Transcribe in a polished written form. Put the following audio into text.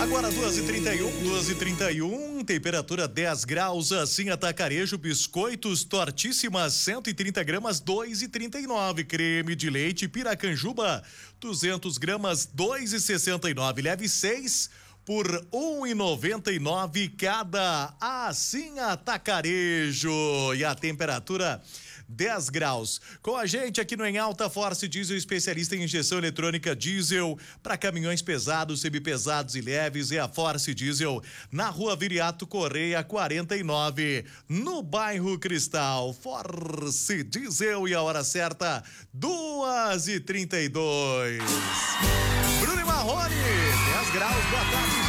Agora 2h31, temperatura 10 graus, assim Atacarejo, biscoitos Tortíssimas, 130 gramas, 2,39. Creme de leite Piracanjuba, 200 gramas, 2,69. Leve 6 por 1,99 cada. Assim Atacarejo. E a temperatura 10 graus. Com a gente aqui no Em Alta, Force Diesel, especialista em injeção eletrônica diesel para caminhões pesados, semipesados e leves, é a Force Diesel, na Rua Viriato Correia 49, no bairro Cristal. Force Diesel, e a hora certa 2h32. Bruno e Marrone, 10 graus, boa tarde,